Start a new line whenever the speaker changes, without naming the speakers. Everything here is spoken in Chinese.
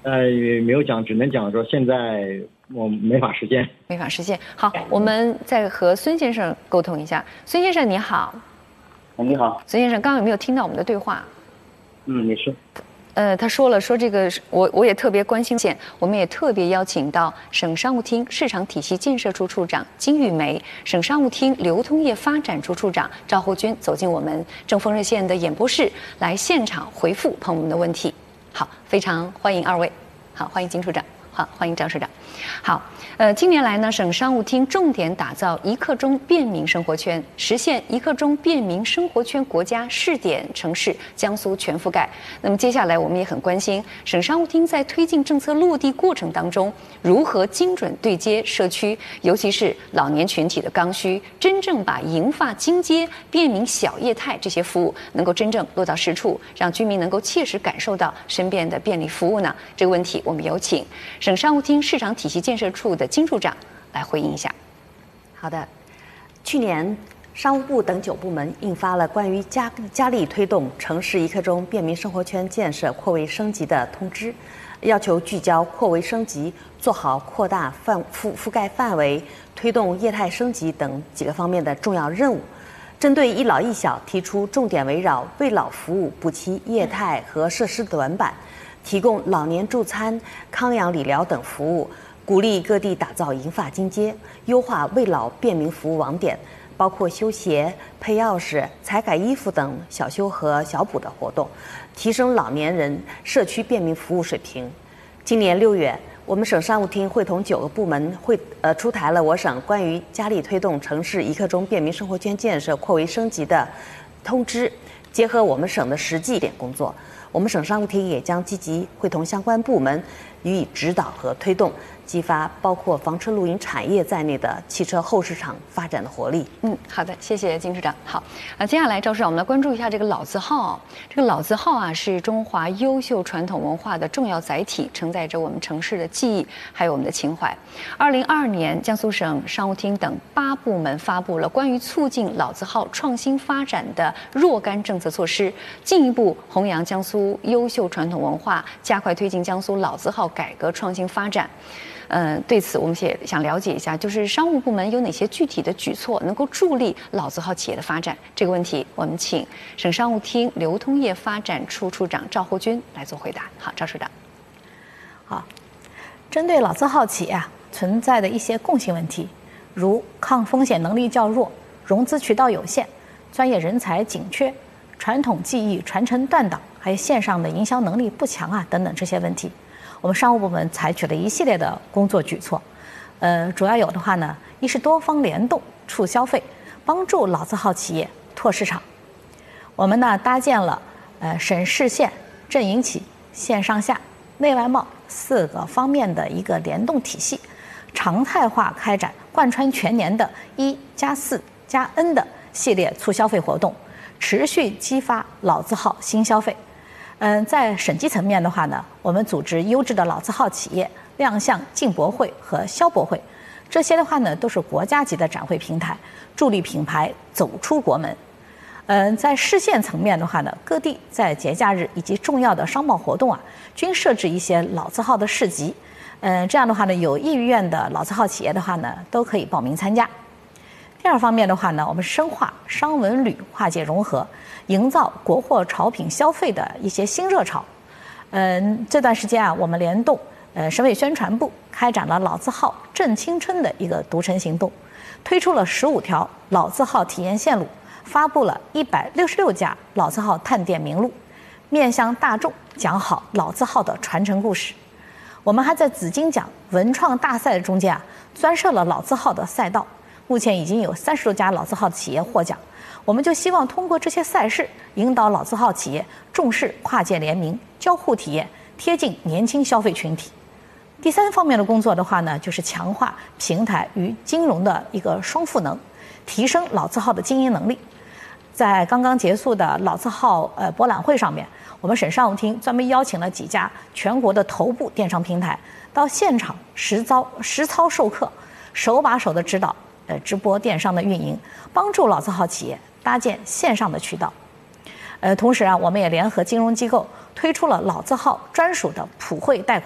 没有讲，只能讲说现在我没法实现。
没法实现。好，我们再和孙先生沟通一下。孙先生你好。
你好。
孙先生，刚刚有没有听到我们的对话？
你说。
他说这个我也特别关心，我们也特别邀请到省商务厅市场体系建设处处长金玉梅、省商务厅流通业发展处处长赵厚军走进我们正风热线的演播室，来现场回复朋友们的问题。好，非常欢迎二位。好，欢迎金处长。好，欢迎张处长。好，近年来呢，省商务厅重点打造一刻钟便民生活圈，实现一刻钟便民生活圈国家试点城市江苏全覆盖。那么接下来我们也很关心，省商务厅在推进政策落地过程当中，如何精准对接社区，尤其是老年群体的刚需，真正把银发金阶、便民小业态这些服务能够真正落到实处，让居民能够切实感受到身边的便利服务呢？这个问题我们有请省商务厅市场体系建设处的金处长来回应一下。
好的，去年商务部等9部门印发了关于加力推动城市一刻钟便民生活圈建设扩围升级的通知，要求聚焦扩围升级，做好扩大覆盖范围、推动业态升级等几个方面的重要任务。针对一老一小，提出重点围绕为老服务补齐业态和设施短板，提供老年助餐、康养理疗等服务，鼓励各地打造银发金阶，优化为老便民服务网点，包括修鞋、配钥匙、采改衣服等小修和小补的活动，提升老年人社区便民服务水平。今年6月，我们省商务厅会同9个部门出台了我省关于加力推动城市一刻钟便民生活圈建设扩围升级的通知，结合我们省的实际点工作，我们省商务厅也将积极会同相关部门予以指导和推动，激发包括房车露营产业在内的汽车后市场发展的活力。
好的，谢谢金处长。好，接下来赵处长，我们来关注一下这个老字号。这个老字号啊，是中华优秀传统文化的重要载体，承载着我们城市的记忆，还有我们的情怀。2022年，江苏省商务厅等8部门发布了关于促进老字号创新发展的若干政策措施，进一步弘扬江苏优秀传统文化，加快推进江苏老字号改革创新发展。对此我们也想了解一下，就是商务部门有哪些具体的举措能够助力老字号企业的发展？这个问题，我们请省商务厅流通业发展处处长赵厚军来做回答。好，赵处长。
好，针对老字号企业存在的一些共性问题，如抗风险能力较弱、融资渠道有限、专业人才紧缺、传统技艺传承断档，还有线上的营销能力不强等等这些问题。我们商务部门采取了一系列的工作举措，主要有的话呢，一是多方联动促消费，帮助老字号企业拓市场。我们呢搭建了省市县镇营企线上下内外贸4个方面的一个联动体系，常态化开展贯穿全年的1+4+N 的系列促消费活动，持续激发老字号新消费。在省级层面的话呢，我们组织优质的老字号企业亮相进博会和消博会，这些的话呢都是国家级的展会平台，助力品牌走出国门。在市县层面的话呢，各地在节假日以及重要的商贸活动均设置一些老字号的市集。这样的话呢，有意愿的老字号企业的话呢，都可以报名参加。第二方面的话呢，我们深化商文旅跨界融合，营造国货潮品消费的一些新热潮。这段时间我们联动省委宣传部开展了老字号振青春的一个读城行动，推出了15条老字号体验线路，发布了166家老字号探店名录，面向大众讲好老字号的传承故事。我们还在紫金奖文创大赛中间专设了老字号的赛道，目前已经有30多家老字号企业获奖。我们就希望通过这些赛事，引导老字号企业重视跨界联名、交互体验，贴近年轻消费群体。第3方面的工作的话呢，就是强化平台与金融的一个双赋能，提升老字号的经营能力。在刚刚结束的老字号博览会上面，我们省商务厅专门邀请了几家全国的头部电商平台到现场实操授课，手把手的指导直播电商的运营，帮助老字号企业搭建线上的渠道。同时我们也联合金融机构推出了老字号专属的普惠贷款